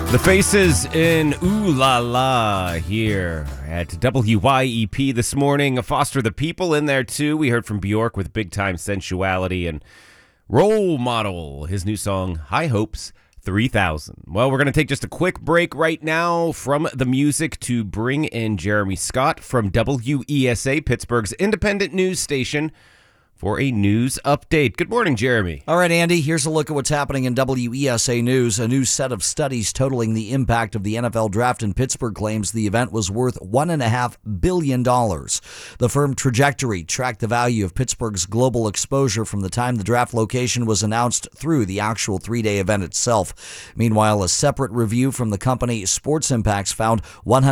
The Faces in Ooh La La here at WYEP this morning. Foster the People in there too. We heard from Bjork with Big Time Sensuality and Role Model, his new song High Hopes 3000. Well, we're going to take just a quick break right now from the music to bring in Jeremy Scott from WESA, Pittsburgh's independent news station, for a news update. Good morning, Jeremy. All right, Andy, here's a look at what's happening in WESA News. A new set of studies totaling the impact of the NFL draft in Pittsburgh claims the event was worth $1.5 billion. The firm Trajectory tracked the value of Pittsburgh's global exposure from the time the draft location was announced through the actual three-day event itself. Meanwhile, a separate review from the company Sports Impacts found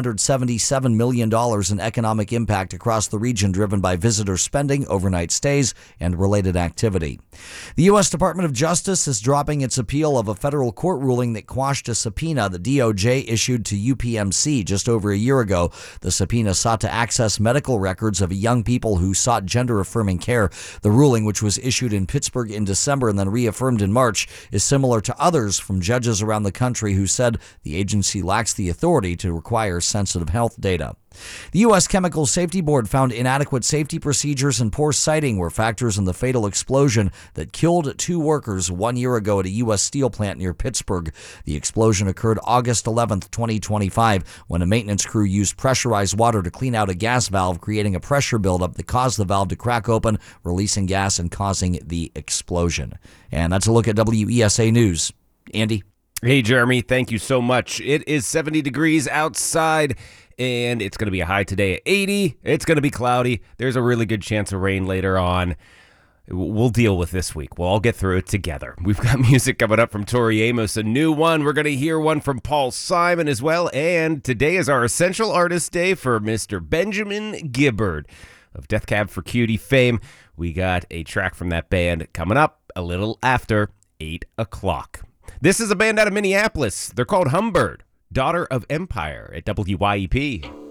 $177 million in economic impact across the region, driven by visitor spending, overnight stays, and related activity. The U.S. Department of Justice is dropping its appeal of a federal court ruling that quashed a subpoena the DOJ issued to UPMC just over a year ago. The subpoena sought to access medical records of young people who sought gender-affirming care. The ruling, which was issued in Pittsburgh in December and then reaffirmed in March, is similar to others from judges around the country who said the agency lacks the authority to require sensitive health data. The U.S. Chemical Safety Board found inadequate safety procedures and poor siting were factors in the fatal explosion that killed two workers 1 year ago at a U.S. steel plant near Pittsburgh. The explosion occurred August 11th, 2025, when a maintenance crew used pressurized water to clean out a gas valve, creating a pressure buildup that caused the valve to crack open, releasing gas and causing the explosion. And that's a look at WESA News. Andy? Hey, Jeremy, thank you so much. It is 70 degrees outside, and it's going to be a high today at 80. It's going to be cloudy. There's a really good chance of rain later on. We'll deal with this week. We'll all get through it together. We've got music coming up from Tori Amos, a new one. We're going to hear one from Paul Simon as well. And today is our Essential Artist Day for Mr. Benjamin Gibbard of Death Cab for Cutie fame. We got a track from that band coming up a little after 8 o'clock. This is a band out of Minneapolis. They're called Humbird, Daughter of Empire at WYEP.